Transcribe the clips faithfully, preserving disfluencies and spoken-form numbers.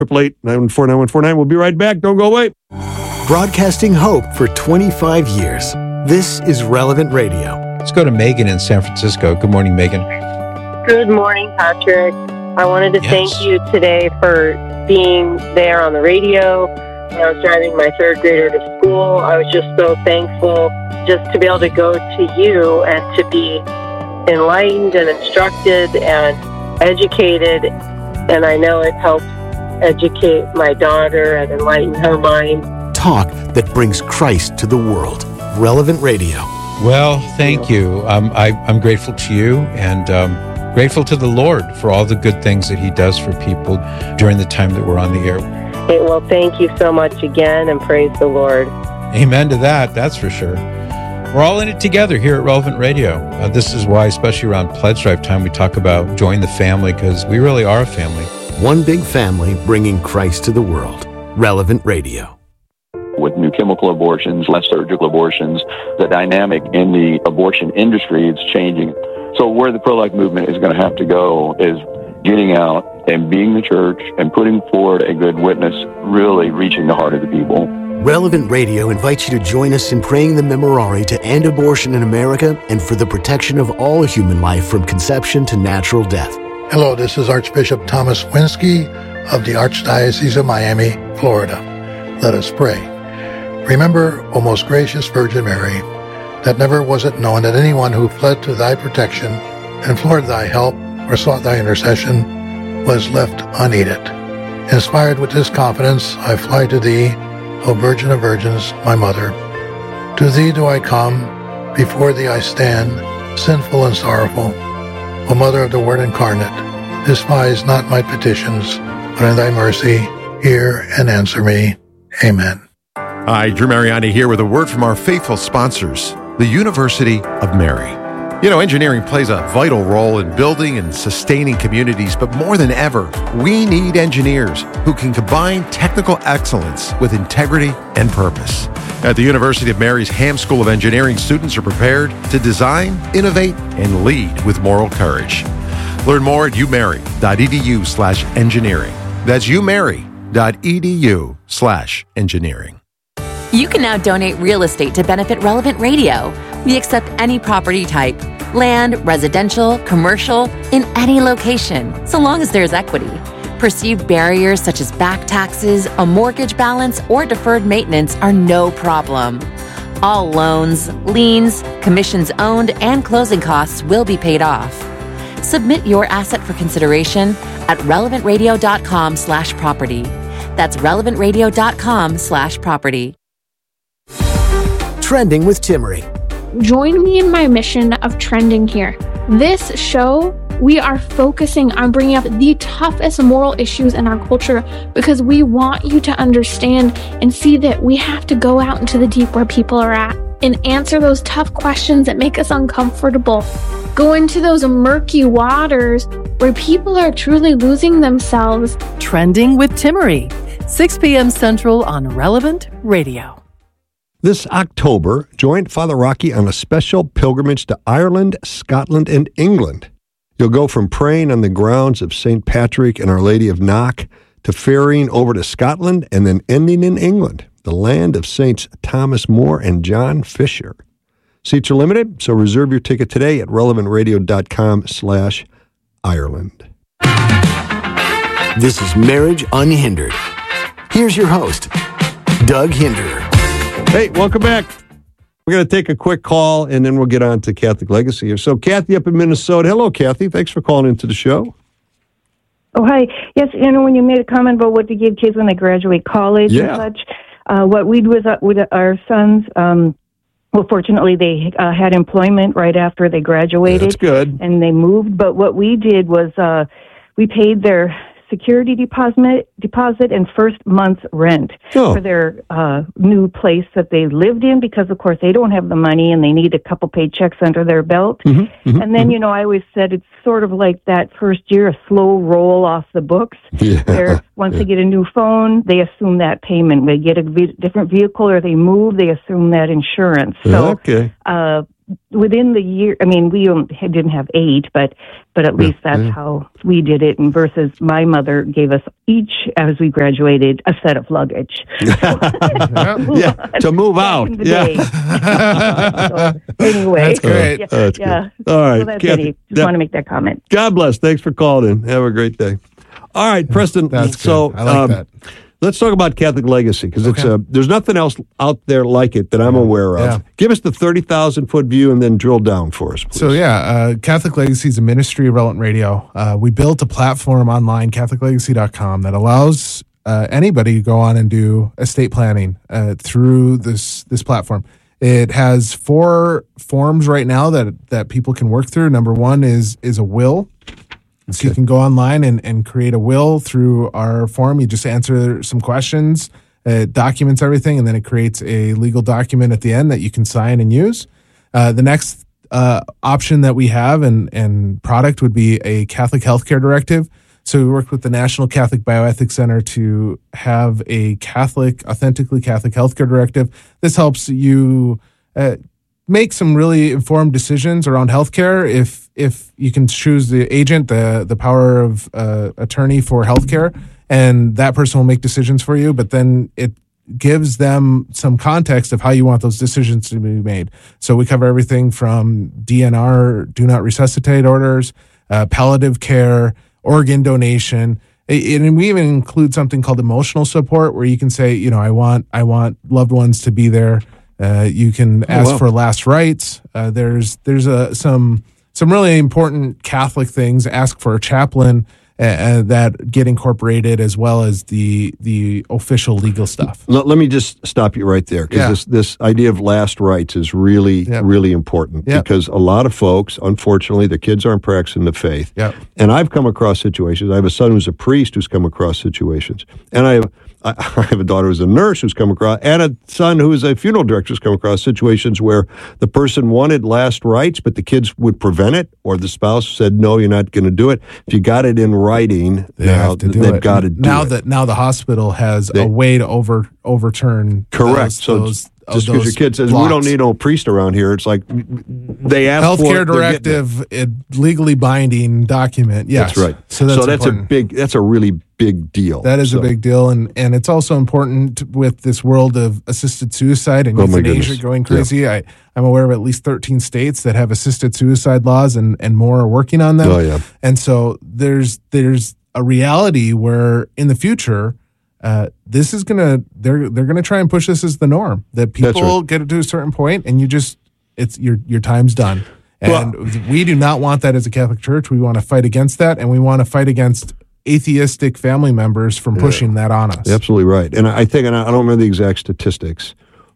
eight eight eight, nine one four, nine one four nine. We'll be right back. Don't go away. Broadcasting hope for twenty-five years. This is Relevant Radio. Let's go to Megan in San Francisco. Good morning, Megan. Good morning, Patrick. I wanted to Yes. thank you today for being there on the radio. When I was driving my third grader to school, I was just so thankful just to be able to go to you and to be enlightened and instructed and educated. And I know it helps educate my daughter and enlighten her mind. Talk that brings Christ to the world. Relevant Radio. Well, thank you. Um, I, I'm grateful to you and um, grateful to the Lord for all the good things that He does for people during the time that we're on the air. Hey, well, thank you so much again, and praise the Lord. Amen to that, that's for sure. We're all in it together here at Relevant Radio. Uh, this is why, especially around Pledge Drive time, we talk about join the family, because we really are a family. One big family bringing Christ to the world. Relevant Radio. With new chemical abortions, less surgical abortions, the dynamic in the abortion industry is changing. So where the pro-life movement is going to have to go is getting out and being the church and putting forward a good witness, really reaching the heart of the people. Relevant Radio invites you to join us in praying the Memorare to end abortion in America and for the protection of all human life from conception to natural death. Hello, this is Archbishop Thomas Winsky of the Archdiocese of Miami, Florida. Let us pray. Remember, O most gracious Virgin Mary, that never was it known that anyone who fled to thy protection, implored thy help, or sought thy intercession was left unaided. Inspired with this confidence, I fly to thee, O Virgin of Virgins, my Mother. To thee do I come, before thee I stand, sinful and sorrowful. O Mother of the Word incarnate, despise not my petitions, but in thy mercy hear and answer me. Amen. Hi, Drew Mariani here with a word from our faithful sponsors, the University of Mary. You know, engineering plays a vital role in building and sustaining communities, but more than ever, we need engineers who can combine technical excellence with integrity and purpose. At the University of Mary's Ham School of Engineering, students are prepared to design, innovate, and lead with moral courage. Learn more at umary.edu slash engineering. That's umary.edu slash engineering. You can now donate real estate to benefit Relevant Radio. We accept any property type, land, residential, commercial, in any location, so long as there's equity. Perceived barriers such as back taxes, a mortgage balance, or deferred maintenance are no problem. All loans, liens, commissions owned, and closing costs will be paid off. Submit your asset for consideration at relevantradio.com slash property. That's relevantradio.com slash property. Trending with Timmery. Join me in my mission of trending here. This show, we are focusing on bringing up the toughest moral issues in our culture because we want you to understand and see that we have to go out into the deep where people are at and answer those tough questions that make us uncomfortable. Go into those murky waters where people are truly losing themselves. Trending with Timmery, six p.m. Central on Relevant Radio. This October, join Father Rocky on a special pilgrimage to Ireland, Scotland, and England. You'll go from praying on the grounds of Saint Patrick and Our Lady of Knock to ferrying over to Scotland and then ending in England, the land of Saints Thomas More and John Fisher. Seats are limited, so reserve your ticket today at relevantradio.com slash Ireland. This is Marriage Unhindered. Here's your host, Doug Hinderer. Hey, welcome back. We're going to take a quick call, and then we'll get on to Catholic Legacy here. So, Kathy up in Minnesota. Hello, Kathy. Thanks for calling into the show. Oh, hi. Yes, you know, when you made a comment about what to give kids when they graduate college Yeah. and such, uh, what we do with, uh, with our sons, um, well, fortunately, they uh, had employment right after they graduated. That's good. And they moved. But what we did was uh, we paid their security deposit deposit and first month's rent oh. for their uh, new place that they lived in because, of course, they don't have the money and they need a couple paychecks under their belt. Mm-hmm, mm-hmm, and then, mm-hmm. you know, I always said it's sort of like that first year, a slow roll off the books. Yeah. They're, once yeah. they get a new phone, they assume that payment. They get a ve- different vehicle or they move, they assume that insurance. So okay. uh, within the year, I mean, we didn't have eight, but but at least that's yeah. how we did it. And versus my mother gave us each, as we graduated, a set of luggage. yeah, to move out. Yeah. So, anyway, that's great. Yeah, that's yeah. good. All right, So that's Kathy, it. Just that- want to make that comment. God bless. Thanks for calling in. Have a great day. All right, Preston. That's good. so I like um, that. Let's talk about Catholic Legacy, because it's Okay. uh, there's nothing else out there like it that I'm aware of. Yeah. Give us the thirty thousand foot view and then drill down for us, please. So yeah, uh, Catholic Legacy is a ministry of Relevant Radio. Uh, we built a platform online, Catholic Legacy dot com, that allows uh, anybody to go on and do estate planning uh, through this this platform. It has four forms right now that that people can work through. Number one is is a will. So you can go online and, and create a will through our form. You just answer some questions, it documents everything, and then it creates a legal document at the end that you can sign and use. Uh, the next uh, option that we have and, and product would be a Catholic Healthcare Directive. So we worked with the National Catholic Bioethics Center to have a Catholic, authentically Catholic Healthcare Directive. This helps you uh, make some really informed decisions around healthcare. If if you can choose the agent, the the power of uh, attorney for healthcare, and that person will make decisions for you. But then it gives them some context of how you want those decisions to be made. So we cover everything from D N R, do not resuscitate orders, uh, palliative care, organ donation. And we even include something called emotional support, where you can say, you know, I want I want loved ones to be there. Uh, you can ask oh, wow. for last rites. Uh, there's there's a, some some really important Catholic things. Ask for a chaplain uh, uh, that get incorporated, as well as the the official legal stuff. Let, let me just stop you right there, because Yeah. this, this idea of last rites is really, Yep. really important, Yep. because a lot of folks, unfortunately, their kids aren't practicing the faith. Yep. And I've come across situations. I have a son who's a priest who's come across situations. And I have, I I have a daughter who's a nurse who's come across, and a son who is a funeral director who's come across situations where the person wanted last rites, but the kids would prevent it, or the spouse said, no, you're not going to do it. If you got it in writing, They now have to do they've it. got to do now it. that now the hospital has They- a way to over overturn. Correct. Those, so those, just because your those kid says, we blocks. don't need no priest around here, it's like they ask for Healthcare it, they're getting it. directive, a legally binding document. Yes, That's right. So that's, a important. big, that's a really big deal. That is So- a big deal, and and it's also important with this world of assisted suicide and Oh, my euthanasia goodness. going crazy. I I'm aware of at least thirteen states that have assisted suicide laws, and and more are working on them. Oh, yeah. And so there's there's a reality where in the future, uh, this is gonna they're they're gonna try and push this as the norm, that That's people right. get to a certain point and you just it's your your time's done. And we do not want that as a Catholic Church. We want to fight against that, and we want to fight against atheistic family members from pushing that on us. Absolutely right. And I think, and I don't remember the exact statistics,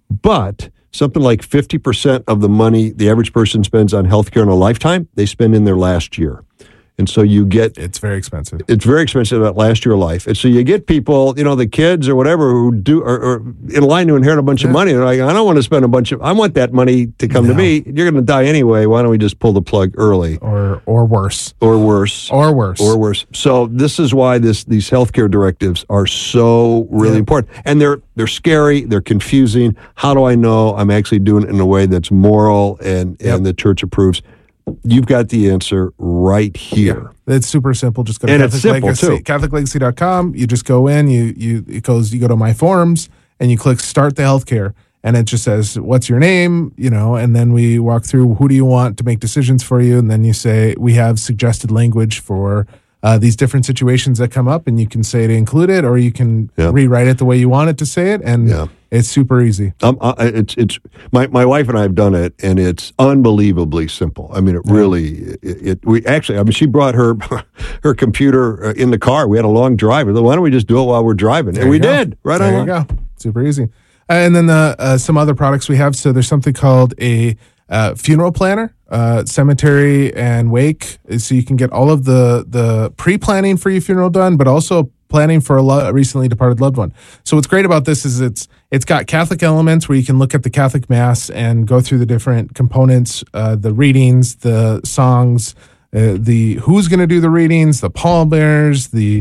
but something like fifty percent of the money the average person spends on healthcare in a lifetime, they spend in their last year. And so you get, It's very expensive. it's very expensive that last year of life. And so you get people, you know, the kids or whatever who do are, are in line to inherit a bunch of money. They're like, I don't want to spend a bunch of, I want that money to come to No. me. You're going to die anyway. Why don't we just pull the plug early? Or or worse. Or worse. Or worse. Or worse. So this is why this these healthcare directives are so really Yeah. important, and they're they're scary. They're confusing. How do I know I'm actually doing it in a way that's moral and Yep. and the church approves? You've got the answer right here. It's super simple. Just go to And it's Catholic simple, Legacy, too. Catholic Legacy dot com. You just go in, you you it goes you go to my forms and you click start the healthcare, and it just says what's your name, you know, and then we walk through who do you want to make decisions for you, and then you say we have suggested language for uh, these different situations that come up, and you can say to include it, or you can Yeah. rewrite it the way you want it to say it, and Yeah. it's super easy. Um, uh, it's it's my, my wife and I have done it, and it's unbelievably simple. I mean, it really it, it we actually. I mean, she brought her her computer uh, in the car. We had a long drive. Why don't we just do it while we're driving? There and we you go. did right There on. you go. Super easy. And then the uh, some other products we have. So there's something called a uh, funeral planner, uh, cemetery and wake. So you can get all of the the pre-planning for your funeral done, but also planning for a lo- recently departed loved one. So what's great about this is it's it's got Catholic elements where you can look at the Catholic Mass and go through the different components, uh, the readings, the songs, uh, the who's going to do the readings, the pallbearers, the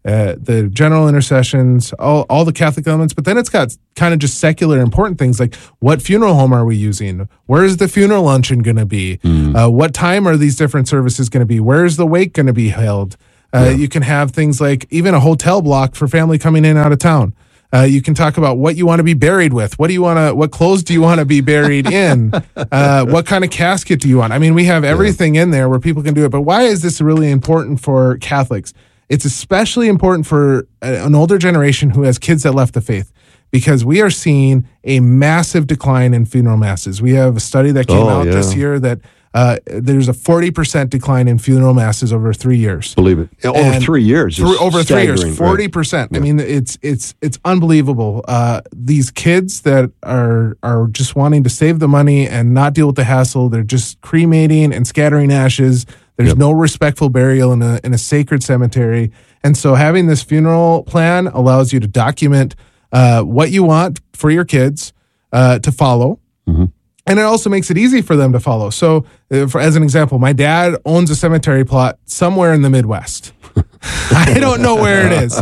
uh, the general intercessions, all, all the Catholic elements, but then it's got kind of just secular important things like what funeral home are we using? Where is the funeral luncheon going to be? Mm. Uh, what time are these different services going to be? Where is the wake going to be held? Uh, yeah. You can have things like even a hotel block for family coming in and out of town. Uh, you can talk about what you want to be buried with. What do you want to? What clothes do you want to be buried in? Uh, what kind of casket do you want? I mean, we have everything yeah. in there where people can do it. But why is this really important for Catholics? It's especially important for an older generation who has kids that left the faith, because we are seeing a massive decline in funeral masses. We have a study that came oh, out yeah. this year that uh, there's a forty percent decline in funeral masses over three years. Believe it. Over and three years. Through, over three years, forty percent. Right? Yeah. I mean, it's it's it's unbelievable. Uh, these kids that are are just wanting to save the money and not deal with the hassle, they're just cremating and scattering ashes. There's yep. no respectful burial in a in a sacred cemetery. And so having this funeral plan allows you to document uh, what you want for your kids uh, to follow. Mm-hmm. And it also makes it easy for them to follow. So, uh, for, as an example, my dad owns a cemetery plot somewhere in the Midwest. I don't know where it is,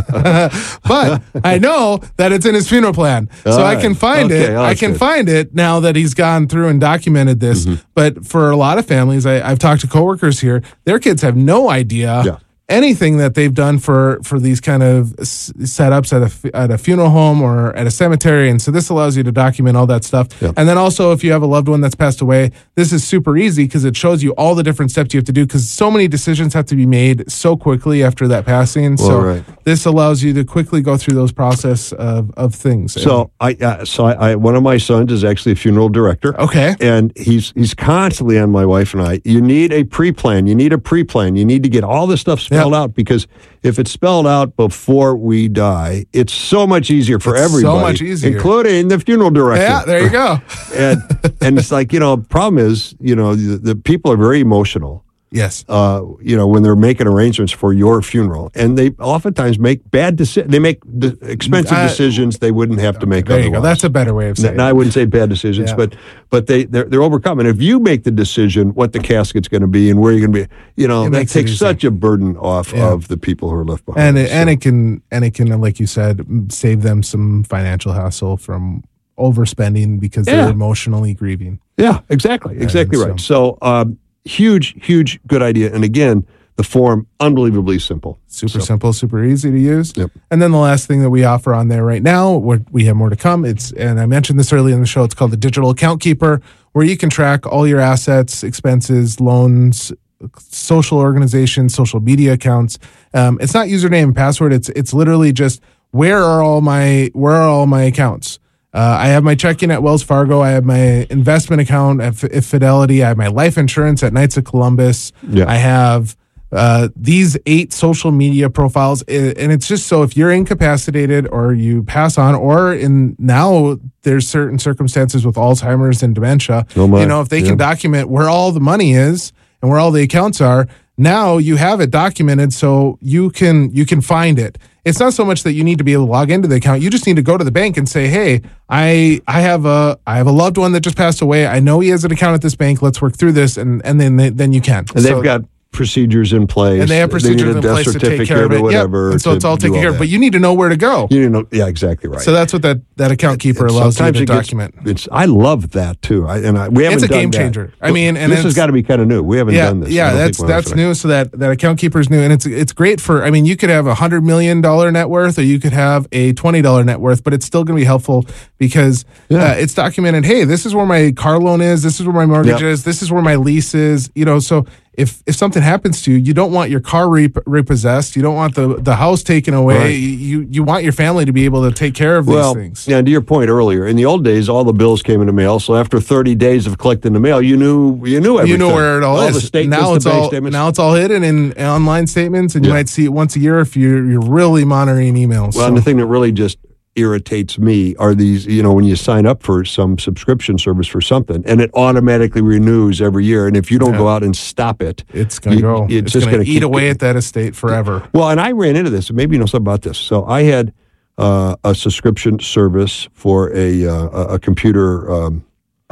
but I know that it's in his funeral plan. So right. I can find okay, it. I can good. find it now that he's gone through and documented this. Mm-hmm. But for a lot of families, I, I've talked to coworkers here, their kids have no idea yeah. anything that they've done for, for these kind of s- setups at a, at a funeral home or at a cemetery. And so this allows you to document all that stuff. Yep. And then also, if you have a loved one that's passed away, this is super easy because it shows you all the different steps you have to do, because so many decisions have to be made so quickly after that passing. Well, so right. this allows you to quickly go through those process of, of things. So I, uh, so I, I, one of my sons is actually a funeral director. Okay. And he's, he's constantly on my wife and I, you need a pre-plan. You need a pre-plan. You need to get all this stuff spelled yep. out, because if it's spelled out before we die, it's so much easier for it's everybody. So much easier. Including the funeral director. Yeah, there you go. and and it's like, you know, problem is, you know, the, the people are very emotional. Yes. Uh, you know, when they're making arrangements for your funeral, and they oftentimes make bad decisions. They make de- expensive I, decisions they wouldn't have to make there otherwise. You go. That's a better way of saying now, it. I wouldn't say bad decisions, yeah. but but they they're, they're overcome. And if you make the decision what the casket's going to be and where you're going to be, you know, it that takes such a burden off yeah. of the people who are left behind. And it, so. and it can and it can, like you said, save them some financial hassle from overspending because yeah. they're emotionally grieving. Yeah, exactly, exactly and right. So. so um, Huge, huge, good idea. And again, the form, unbelievably simple. Super so. simple, super easy to use. Yep. And then the last thing that we offer on there right now, we have more to come. It's, and I mentioned this earlier in the show, it's called the Digital Account Keeper, where you can track all your assets, expenses, loans, social organizations, social media accounts. Um, it's not username and password. It's it's literally just where are all my where are all my accounts. Uh, I have my checking at Wells Fargo. I have my investment account at, F- at Fidelity. I have my life insurance at Knights of Columbus. Yeah. I have uh, these eight social media profiles. And it's just so if you're incapacitated or you pass on, or in now there's certain circumstances with Alzheimer's and dementia, oh my, you know, if they yeah. can document where all the money is and where all the accounts are, now you have it documented so you can you can find it. It's not so much that you need to be able to log into the account. You just need to go to the bank and say, "Hey, I I have a I have a loved one that just passed away. I know he has an account at this bank. Let's work through this." And and then they, then you can. And so, they've got procedures in place. And they have procedures in place to take care of it. Whatever, yep. And so it's all taken care of. But you need to know where to go. You know, yeah, exactly right. So that's what that, that account keeper and allows you to it document. Gets, it's I love that too. I, and I, we haven't it's a done game that. changer. I mean, and this has got to be kind of new. We haven't yeah, done this. Yeah, that's that's new. So that, that account keeper is new, and it's it's great for. I mean, you could have a hundred million dollar net worth, or you could have a twenty dollar net worth, but it's still going to be helpful because yeah. uh, it's documented. Hey, this is where my car loan is. This is where my mortgage yep. is. This is where my lease is. You know, so. If if something happens to you, you don't want your car rep- repossessed. You don't want the, the house taken away. Right. You you want your family to be able to take care of well, these things. Yeah, and to your point earlier, in the old days, all the bills came in the mail. So after thirty days of collecting the mail, you knew you knew everything. You know where it all, all is. The statements, now it's the all statements. now it's all hidden in online statements, and you yeah. might see it once a year if you're you're really monitoring emails. Well, so. and the thing that really just irritates me are these, you know, when you sign up for some subscription service for something and it automatically renews every year. And if you don't yeah. go out and stop it, it's going to go. It's, it's just going to eat keep, away at that estate forever. Well, and I ran into this. Maybe you know something about this. So I had uh, a subscription service for a uh, a computer, um,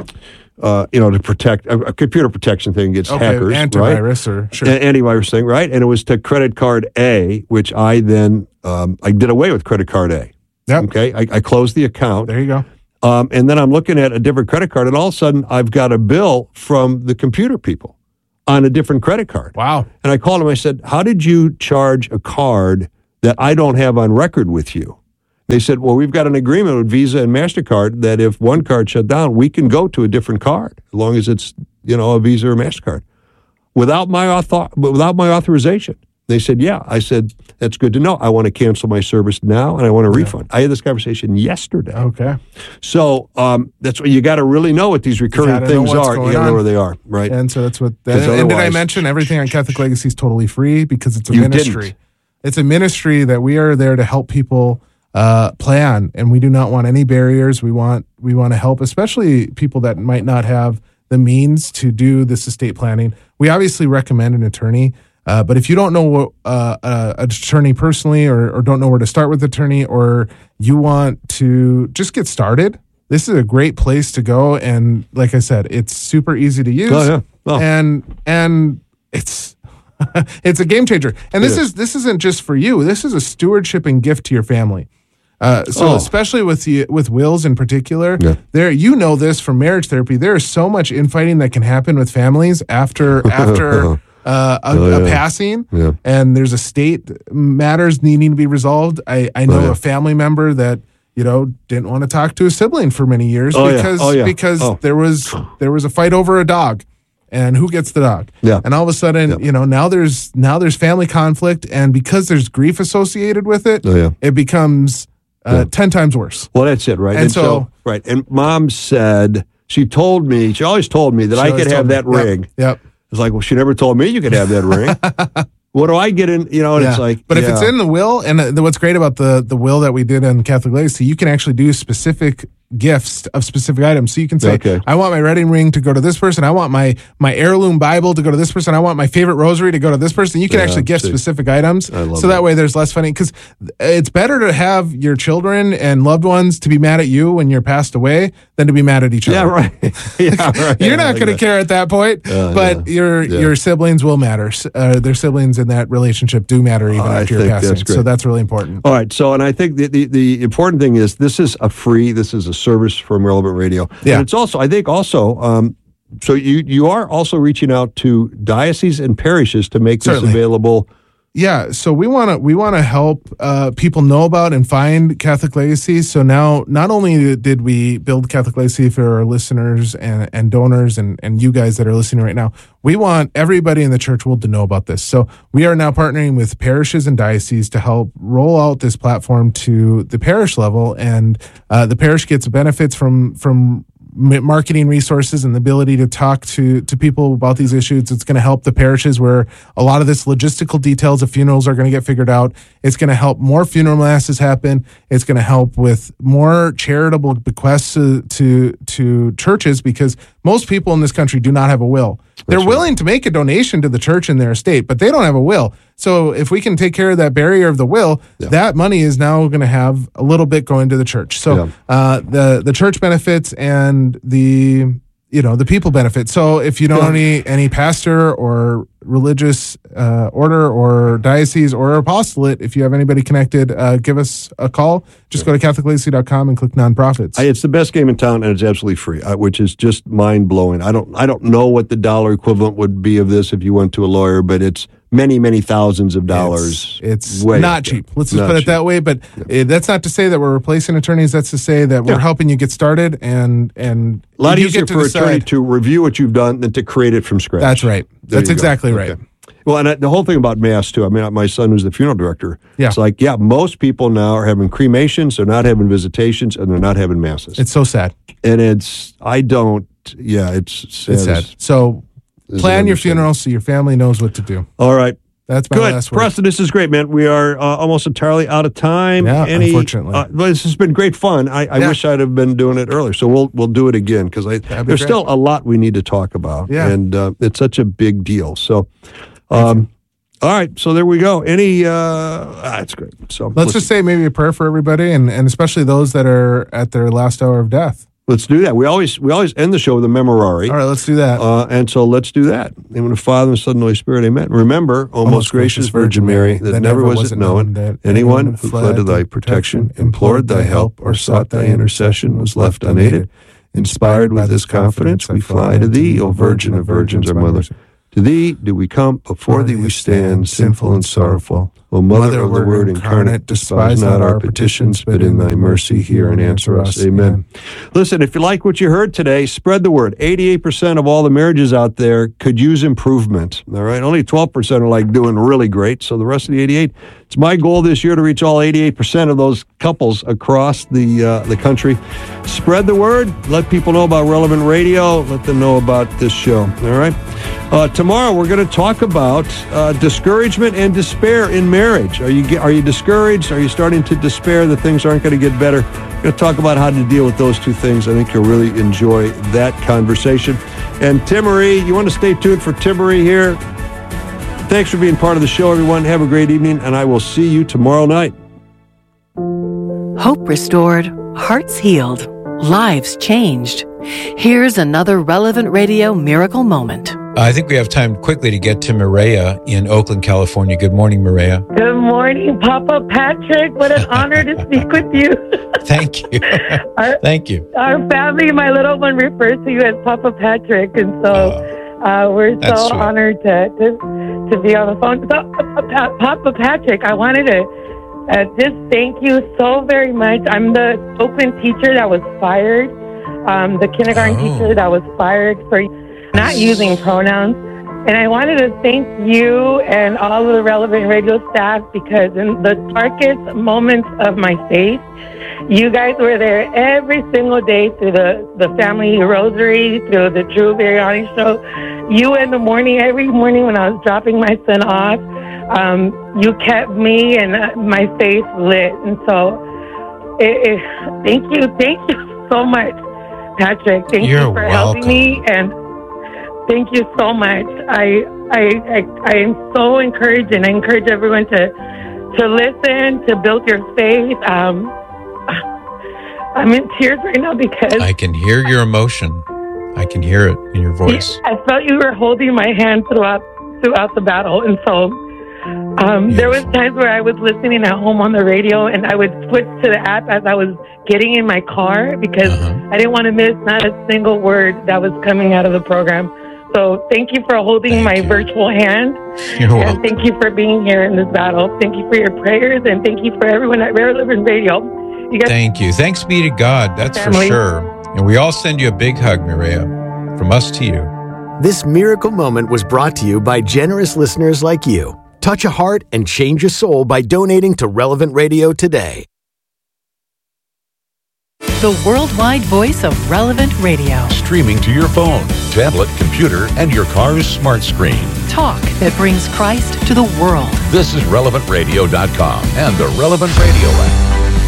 uh, you know, to protect a, a computer protection thing against okay, hackers, antivirus right? or sure. A- antivirus thing, right? And it was to credit card A, which I then um, I did away with credit card A. Yep. Okay. I, I closed the account. There you go. Um, and then I'm looking at a different credit card, and all of a sudden I've got a bill from the computer people on a different credit card. Wow. And I called them. I said, how did you charge a card that I don't have on record with you? They said, well, we've got an agreement with Visa and MasterCard that if one card shut down, we can go to a different card as long as it's, you know, a Visa or MasterCard without my author- without my authorization. They said, yeah. I said, that's good to know. I want to cancel my service now, and I want a yeah. refund. I had this conversation yesterday. Okay. So um, that's what you got to really know what these recurring things are. You got to know where they are, right? And so that's what. That, and did I mention everything on Catholic Legacy is totally free because it's a ministry. Didn't. It's a ministry that we are there to help people uh, plan, and we do not want any barriers. We want we want to help, especially people that might not have the means to do this estate planning. We obviously recommend an attorney. Uh, but if you don't know uh, uh, an attorney personally or, or don't know where to start with attorney, or you want to just get started, this is a great place to go. And like I said, it's super easy to use. Oh, yeah. Oh. And and it's it's a game changer. And this is. is this isn't just for you. This is a stewardship and gift to your family. Uh, so oh. especially with the, with wills in particular, yeah. there you know this from marriage therapy. There is so much infighting that can happen with families after after. Uh, a, oh, yeah. a passing, yeah. and there's estate matters needing to be resolved. I, I know oh, yeah. a family member that you know didn't want to talk to a sibling for many years oh, because yeah. Oh, yeah. because oh. there was there was a fight over a dog, and who gets the dog? Yeah. And all of a sudden, yeah. you know, now there's now there's family conflict, and because there's grief associated with it, oh, yeah. it becomes uh, yeah. ten times worse. Well, that's it, right? And, and so, so, right, and Mom said she told me she always told me that I could have that me. ring. Yep. yep. It's like, well, she never told me you could have that ring. What do I get in? You know, and yeah. it's like, but yeah. if it's in the will, and the, what's great about the the will that we did in Catholic Legacy, you can actually do specific gifts of specific items. So you can say, okay. I want my wedding ring to go to this person. I want my my heirloom Bible to go to this person. I want my favorite rosary to go to this person. You can yeah, actually gift see. specific items. I love so that, that way there's less funny, because it's better to have your children and loved ones to be mad at you when you're passed away than to be mad at each other. Yeah, right. yeah, right. You're not like going to care at that point, uh, but yeah. your yeah. your siblings will matter. Uh, their siblings in that relationship do matter even oh, after I your think passing. that's great. So that's really important. All right. So, and I think the, the, the important thing is this is a free, this is a service from Relevant Radio. Yeah. And it's also, I think also, um, so you, you are also reaching out to dioceses and parishes to make Certainly. this available. Yeah, so we want to we want to help uh, people know about and find Catholic Legacy. So now, not only did we build Catholic Legacy for our listeners and, and donors and, and you guys that are listening right now, we want everybody in the church world to know about this. So we are now partnering with parishes and dioceses to help roll out this platform to the parish level, and uh, the parish gets benefits from from. marketing resources and the ability to talk to, to people about these issues. It's going to help the parishes where a lot of this logistical details of funerals are going to get figured out. It's going to help more funeral masses happen. It's going to help with more charitable bequests to, to, to churches, because most people in this country do not have a will. They're That's willing right. to make a donation to the church in their estate, but they don't have a will. So if we can take care of that barrier of the will, yeah. that money is now going to have a little bit going to the church. So Yeah. uh, the the church benefits and the you know the people benefit. So if you know Yeah. any any pastor or religious uh, order or diocese or apostolate, if you have anybody connected, uh, give us a call. Just go to Catholic Legacy dot com and click nonprofits. I, it's the best game in town, and it's absolutely free, uh, which is just mind blowing. I don't I don't know what the dollar equivalent would be of this if you went to a lawyer, but it's many many thousands of dollars. It's, it's way not up there. cheap. Let's just Not put it cheap. that way. But Yeah. uh, that's not to say that we're replacing attorneys. That's to say that we're Yeah. helping you get started, and and A lot you easier get to for an attorney decide. to review what you've done than to create it from scratch. That's right. There That's you go. exactly right. Okay. Well, and I, the whole thing about Mass, too. I mean, my son who's the funeral director, Yeah. it's like, yeah, most people now are having cremations, they're not having visitations, and they're not having Masses. It's so sad. and it's, I don't, yeah, it's sad. It's sad. So as plan an your understatement. funeral so your family knows what to do. All right. That's my Good. last word. Preston, this is great, man. We are uh, almost entirely out of time. Yeah, Any, unfortunately. Uh, but this has been great fun. I, I Yeah. wish I'd have been doing it earlier. So we'll we'll do it again, because I be there's great. still a lot we need to talk about. Yeah. And uh, it's such a big deal. So, um, all right. So there we go. Any, uh, ah, that's great. So Let's just say maybe a prayer for everybody, and, and especially those that are at their last hour of death. Let's do that. We always we always end the show with a memorare. All right, let's do that. Uh, and so let's do that. In the name of the Father, and the Son, and the Holy Spirit, amen. Remember, O most gracious Virgin Mary, that never was it known that anyone who fled to thy protection, implored thy help, or sought thy intercession was left unaided. Inspired with this confidence, we fly to thee, O Virgin of Virgins, our Mother. To thee do we come, before thee we stand, sinful and sorrowful. O Mother of the Word incarnate, despise not our petitions, but in thy mercy hear and answer us. Amen. Listen, if you like what you heard today, spread the word. eighty-eight percent of all the marriages out there could use improvement. All right, only twelve percent are like doing really great, so the rest of the eighty-eight, it's my goal this year to reach all eighty-eight percent of those couples across the uh, the country. Spread the word. Let people know about Relevant Radio. Let them know about this show. All right. Uh, tomorrow we're going to talk about uh, discouragement and despair in marriage. Are you are you discouraged? Are you starting to despair that things aren't going to get better? We're going to talk about how to deal with those two things. I think you'll really enjoy that conversation. And Tim Marie, you want to stay tuned for Tim Marie here. Thanks for being part of the show, everyone. Have a great evening, and I will see you tomorrow night. Hope restored, hearts healed, lives changed. Here's another Relevant Radio miracle moment. I think we have time quickly to get to Maria in Oakland, California. Good morning, Maria. Good morning, Papa Patrick. What an honor to speak with you. Thank you. our, Thank you. Our family, my little one, refers to you as Papa Patrick, and so uh, we're so sweet. honored to, to to be on the phone. So, uh, Papa Patrick, I wanted to uh, just thank you so very much. I'm the Oakland teacher that was fired, um, the kindergarten Oh. teacher that was fired for not using pronouns. And I wanted to thank you and all of the Relevant Radio staff, because in the darkest moments of my faith, you guys were there every single day through the, the family rosary, through the Drew Biriani show. You in the morning, every morning when I was dropping my son off, um, you kept me and uh, my faith lit. And so it, it, thank you. Thank you so much, Patrick. Thank You're you for welcome. helping me, and thank you so much. I, I I I am so encouraged, and I encourage everyone to to listen, to build your faith. Um, I'm in tears right now because I can hear your emotion. I can hear it in your voice. I felt you were holding my hand throughout throughout the battle, and so um, there was times where I was listening at home on the radio, and I would switch to the app as I was getting in my car because Uh-huh. I didn't want to miss not a single word that was coming out of the program. So thank you for holding Thank my you. virtual hand. You're And welcome. thank you for being here in this battle. Thank you for your prayers, and thank you for everyone at Relevant Radio. You guys, Thank you. Thanks be to God. That's Family. for sure. And we all send you a big hug, Maria, from us to you. This miracle moment was brought to you by generous listeners like you. Touch a heart and change a soul by donating to Relevant Radio today. The worldwide voice of Relevant Radio. Streaming to your phone, tablet, computer, and your car's smart screen. Talk that brings Christ to the world. This is relevant radio dot com and the Relevant Radio app.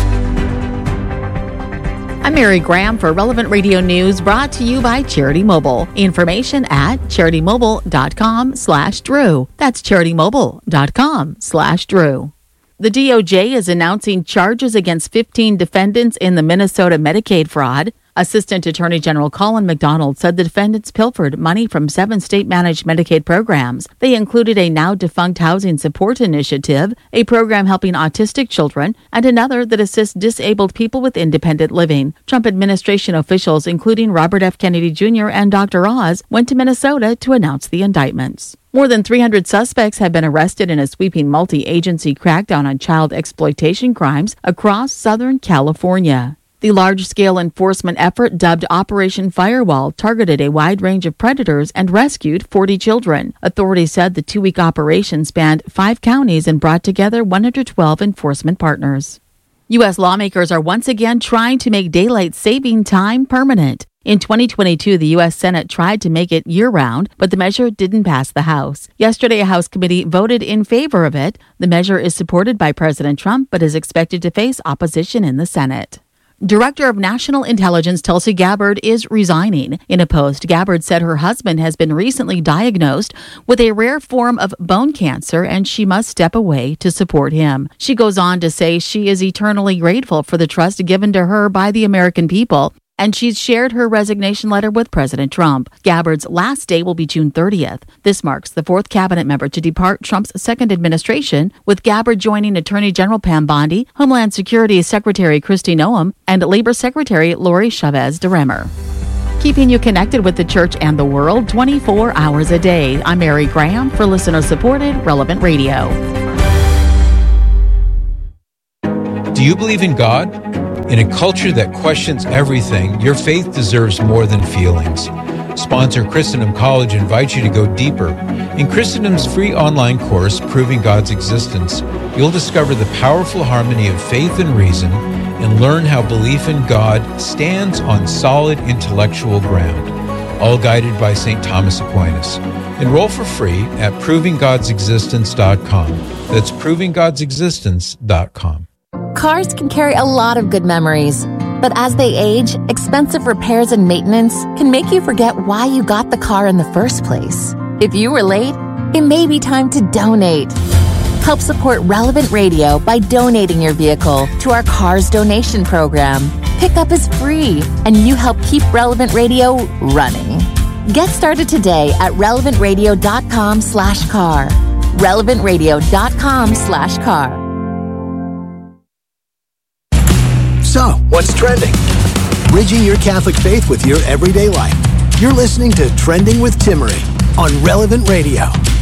I'm Mary Graham for Relevant Radio News, brought to you by Charity Mobile. Information at charitymobile.com slash Drew. That's charitymobile.com slash Drew. The D O J is announcing charges against fifteen defendants in the Minnesota Medicaid fraud. Assistant Attorney General Colin McDonald said the defendants pilfered money from seven state-managed Medicaid programs. They included a now-defunct housing support initiative, a program helping autistic children, and another that assists disabled people with independent living. Trump administration officials, including Robert F. Kennedy Junior and Doctor Oz, went to Minnesota to announce the indictments. More than three hundred suspects have been arrested in a sweeping multi-agency crackdown on child exploitation crimes across Southern California. The large-scale enforcement effort, dubbed Operation Firewall, targeted a wide range of predators and rescued forty children. Authorities said the two-week operation spanned five counties and brought together one hundred twelve enforcement partners. U S lawmakers are once again trying to make daylight saving time permanent. In twenty twenty-two, the U S Senate tried to make it year-round, but the measure didn't pass the House. Yesterday, a House committee voted in favor of it. The measure is supported by President Trump, but is expected to face opposition in the Senate. Director of National Intelligence Tulsi Gabbard is resigning. In a post, Gabbard said her husband has been recently diagnosed with a rare form of bone cancer and she must step away to support him. She goes on to say she is eternally grateful for the trust given to her by the American people and she's shared her resignation letter with President Trump. Gabbard's last day will be June thirtieth. This marks the fourth cabinet member to depart Trump's second administration, with Gabbard joining Attorney General Pam Bondi, Homeland Security Secretary Kristi Noem, and Labor Secretary Lori Chavez DeRemer. Keeping you connected with the church and the world twenty-four hours a day. I'm Mary Graham for listener-supported Relevant Radio. Do you believe in God? In a culture that questions everything, your faith deserves more than feelings. Sponsor Christendom College invites you to go deeper. In Christendom's free online course, Proving God's Existence, you'll discover the powerful harmony of faith and reason and learn how belief in God stands on solid intellectual ground, all guided by Saint Thomas Aquinas. Enroll for free at proving gods existence dot com. That's proving gods existence dot com. Cars can carry a lot of good memories, but as they age, expensive repairs and maintenance can make you forget why you got the car in the first place. If you were late, it may be time to donate. Help support Relevant Radio by donating your vehicle to our Cars Donation Program. Pickup is free, and you help keep Relevant Radio running. Get started today at relevant radio dot com slash car. relevant radio dot com slash car. So, what's trending? Bridging your Catholic faith with your everyday life. You're listening to Trending with Timmerie on Relevant Radio.